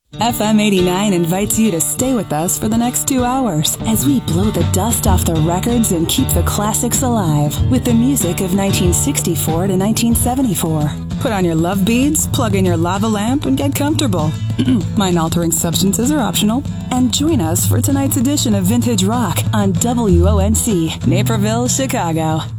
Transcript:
FM 89 invites you to stay with us for the next 2 hours as we blow the dust off the records and keep the classics alive with the music of 1964 to 1974. Put on your love beads, plug in your lava lamp, and get comfortable. Mind-altering substances are optional. And join us for tonight's edition of Vintage Rock on WONC, Naperville, Chicago.